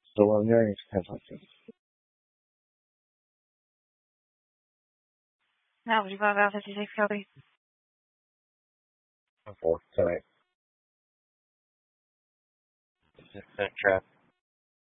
So I'm hearing is 10 something. No, we've got about 56 Kobe. 4 tonight. Just trap.